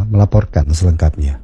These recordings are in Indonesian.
melaporkan selengkapnya.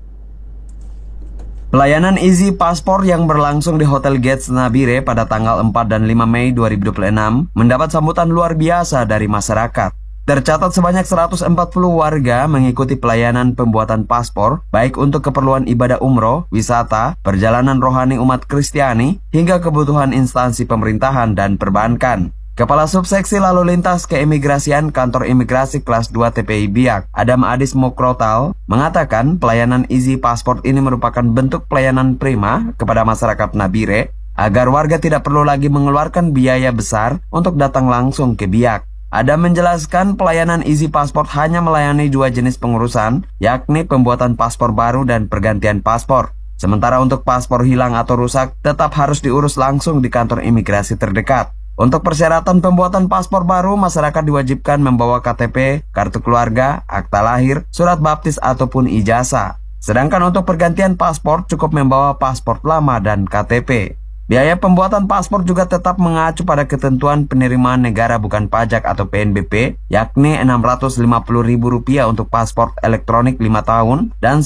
Pelayanan Easy Passport yang berlangsung di Hotel Gates Nabire pada tanggal 4 dan 5 Mei 2026 mendapat sambutan luar biasa dari masyarakat. Tercatat sebanyak 140 warga mengikuti pelayanan pembuatan paspor, baik untuk keperluan ibadah umroh, wisata, perjalanan rohani umat Kristiani, hingga kebutuhan instansi pemerintahan dan perbankan. Kepala Subseksi Lalu Lintas Keimigrasian Kantor Imigrasi Kelas 2 TPI Biak, Adam Adis Mokrotal, mengatakan pelayanan Easy Passport ini merupakan bentuk pelayanan prima kepada masyarakat Nabire agar warga tidak perlu lagi mengeluarkan biaya besar untuk datang langsung ke Biak. Adam menjelaskan pelayanan Easy Passport hanya melayani dua jenis pengurusan, yakni pembuatan paspor baru dan pergantian paspor. Sementara untuk paspor hilang atau rusak tetap harus diurus langsung di kantor imigrasi terdekat. Untuk persyaratan pembuatan paspor baru, masyarakat diwajibkan membawa KTP, kartu keluarga, akta lahir, surat baptis ataupun ijazah. Sedangkan untuk pergantian paspor cukup membawa paspor lama dan KTP. Biaya pembuatan paspor juga tetap mengacu pada ketentuan penerimaan negara bukan pajak atau PNBP, yakni Rp650.000 untuk paspor elektronik 5 tahun dan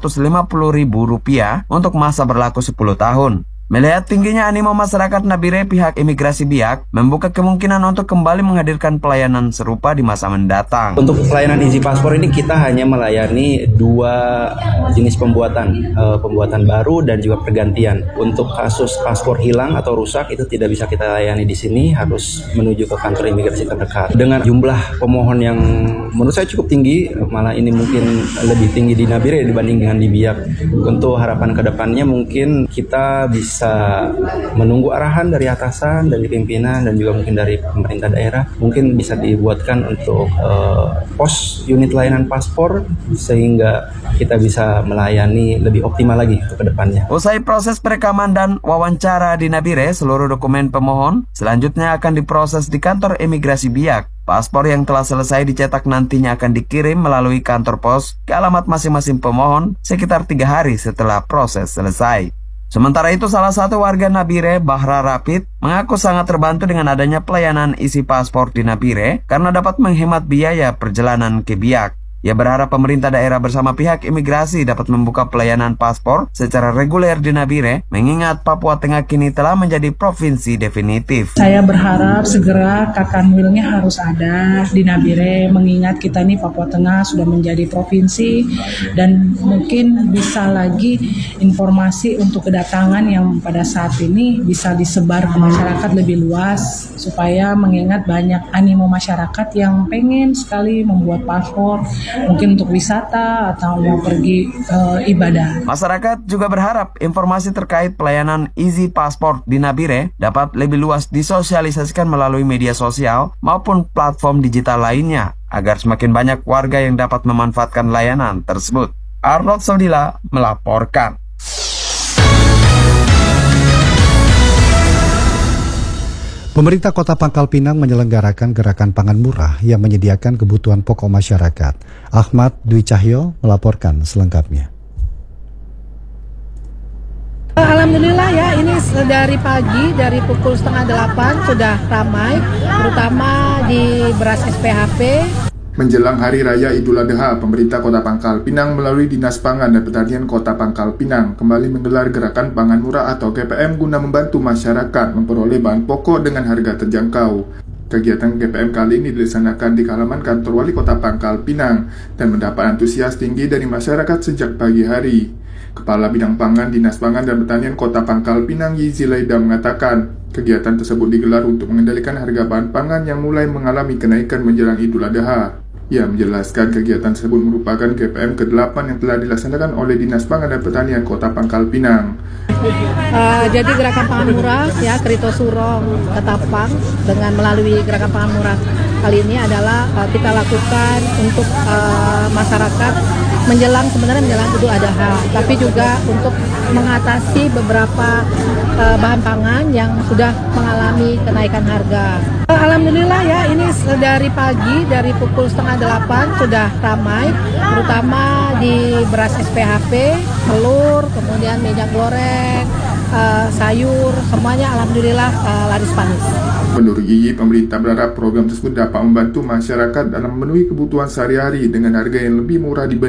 Rp950.000 untuk masa berlaku 10 tahun. Melihat tingginya animo masyarakat Nabire, pihak imigrasi Biak membuka kemungkinan untuk kembali menghadirkan pelayanan serupa di masa mendatang. Untuk pelayanan Easy Passport ini kita hanya melayani dua jenis pembuatan baru dan juga pergantian. Untuk kasus paspor hilang atau rusak itu tidak bisa kita layani di sini, harus menuju ke kantor imigrasi terdekat. Dengan jumlah pemohon yang menurut saya cukup tinggi, malah ini mungkin lebih tinggi di Nabire dibanding dengan di Biak. Untuk harapan kedepannya mungkin kita bisa menunggu arahan dari atasan, dari pimpinan, dan juga mungkin dari pemerintah daerah. Mungkin bisa dibuatkan untuk pos unit layanan paspor sehingga kita bisa melayani lebih optimal lagi ke depannya. Usai proses perekaman dan wawancara di Nabire, seluruh dokumen pemohon selanjutnya akan diproses di kantor imigrasi Biak. Paspor yang telah selesai dicetak nantinya akan dikirim melalui kantor pos ke alamat masing-masing pemohon sekitar 3 hari setelah proses selesai. Sementara itu, salah satu warga Nabire, Bahra Rapid, mengaku sangat terbantu dengan adanya pelayanan Easy Passport di Nabire karena dapat menghemat biaya perjalanan ke Biak. Ia berharap pemerintah daerah bersama pihak imigrasi dapat membuka pelayanan paspor secara reguler di Nabire, mengingat Papua Tengah kini telah menjadi provinsi definitif. Saya berharap segera Kakanwilnya harus ada di Nabire, mengingat kita ini Papua Tengah sudah menjadi provinsi, dan mungkin bisa lagi informasi untuk kedatangan yang pada saat ini bisa disebar ke masyarakat lebih luas, supaya mengingat banyak animo masyarakat yang pengen sekali membuat paspor, mungkin untuk wisata atau mau pergi ibadah. Masyarakat juga berharap informasi terkait pelayanan Easy Passport di Nabire dapat lebih luas disosialisasikan melalui media sosial maupun platform digital lainnya, agar semakin banyak warga yang dapat memanfaatkan layanan tersebut. Arnold Sodila melaporkan. Pemerintah Kota Pangkal Pinang menyelenggarakan gerakan pangan murah yang menyediakan kebutuhan pokok masyarakat. Ahmad Dwi Cahyo melaporkan selengkapnya. Alhamdulillah ya, ini dari pagi, dari pukul 7:30 sudah ramai, terutama di beras SPHP. Menjelang Hari Raya Idul Adha, pemerintah Kota Pangkal Pinang melalui Dinas Pangan dan Pertanian Kota Pangkal Pinang kembali menggelar gerakan pangan murah atau GPM guna membantu masyarakat memperoleh bahan pokok dengan harga terjangkau. Kegiatan GPM kali ini dilaksanakan di halaman kantor Wali Kota Pangkal Pinang dan mendapat antusias tinggi dari masyarakat sejak pagi hari. Kepala Bidang Pangan Dinas Pangan dan Pertanian Kota Pangkal Pinang Yizi Laida mengatakan, kegiatan tersebut digelar untuk mengendalikan harga bahan pangan yang mulai mengalami kenaikan menjelang Idul Adha. Ia menjelaskan kegiatan tersebut merupakan GPM ke-8 yang telah dilaksanakan oleh Dinas Pangan dan Pertanian Kota Pangkal Pinang. Jadi gerakan pangan murah ya, Krito Surong Ketapang dengan melalui gerakan pangan murah kali ini adalah kita lakukan untuk masyarakat menjelang Idul Adha, tapi juga untuk mengatasi beberapa bahan pangan yang sudah mengalami kenaikan harga. Alhamdulillah ya, ini dari pagi, dari pukul 7:30 sudah ramai, terutama di beras SPHP, telur, kemudian minyak goreng, sayur, semuanya alhamdulillah laris panis. Menurut Yiyi, pemerintah berharap program tersebut dapat membantu masyarakat dalam memenuhi kebutuhan sehari-hari dengan harga yang lebih murah dibanding